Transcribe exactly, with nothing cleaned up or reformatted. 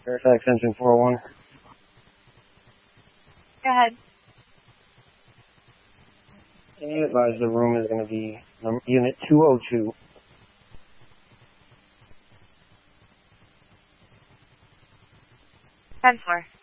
Fairfax Engine four oh one. Go ahead. And advise the room is going to be number, unit two oh two. ten four.